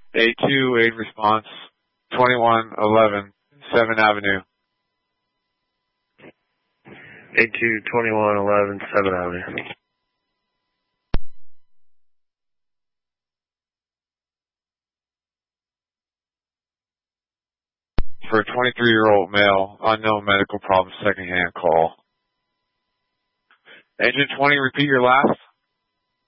A2, aid response, 2111, 7th Avenue. A2, 2111, 7th Avenue. For a 23-year-old male, unknown medical problem, secondhand call. Engine 20, repeat your last.